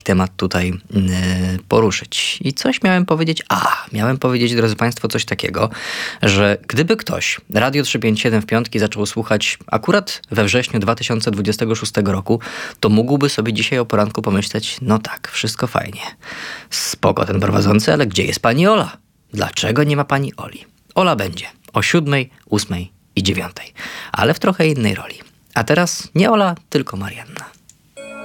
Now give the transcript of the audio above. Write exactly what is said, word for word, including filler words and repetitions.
temat tutaj yy, poruszyć. I coś miałem powiedzieć, a miałem powiedzieć, drodzy Państwo, coś takiego, że gdyby ktoś Radio trzysta pięćdziesiąt siedem w piątki zaczął słuchać akurat we wrześniu dwa tysiące dwudziestego szóstego roku, to mógłby sobie dzisiaj o poranku pomyśleć, no tak, wszystko fajnie. Spoko ten prowadzący, ale gdzie jest pani Ola? Dlaczego nie ma pani Oli? Ola będzie o siódmej, ósmej i dziewiątej, ale w trochę innej roli. A teraz nie Ola, tylko Marianna.